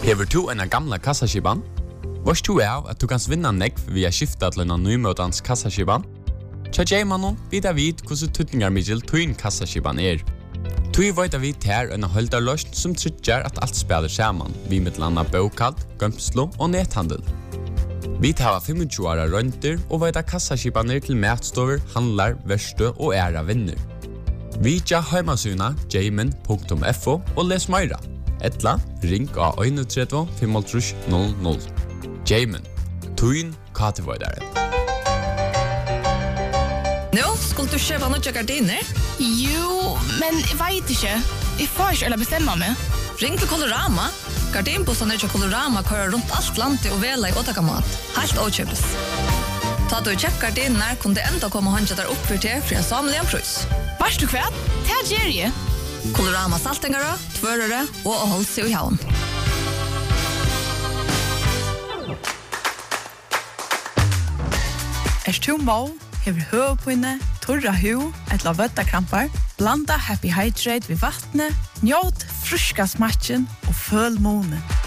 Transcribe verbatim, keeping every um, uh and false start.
Hever du en gamla kassaskiban? Varst du av at du kan vinna nekv via skifta til en nymøtans kassaskiban? Tja J-mannen vidar vid hvordan tutningar middel tuin kassaskiban er. Tui veit vi ter en holdarløst som tryggjar at alt spiller saman, vi mittlanda bokald, gømslo og nethandel. Vi tar tjue åra rønter og veit kassaskibaner til matstover, handlar, verstø og æra vinner. Vi tja heimasuna jamin punktum f o og les meira. Etla, ring av tre ett fem null null. Jamin, tuin katevoidaren. Nå, skulle du kjøpe noen gardiner? Jo, men jeg vet ikke. Jeg får ikke eller bestemme meg. Ring til Colorama. Gardinbossene til Colorama kører rundt alt landet og vela i åtakamat. Helt åkjøpes. Ta du kjøpt gardiner, kunne det enda komme håndja der opp for til for en samlig en prøys. Varst du kvært? Det er Jerry. Colorama saltingere, tvørere og å holde seg i havn. Er du mål, hever høvpinne, torra hu, etla vøttakrampar, blanda Happy Hydrate ved vattnet, njåt fruska smatchen og føl måne.